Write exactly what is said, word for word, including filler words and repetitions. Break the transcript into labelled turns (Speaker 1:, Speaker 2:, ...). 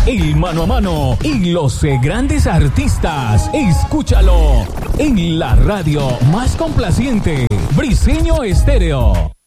Speaker 1: el mano a mano y los eh, grandes artistas. Escúchalo en la radio más complaciente, Briseño Estéreo.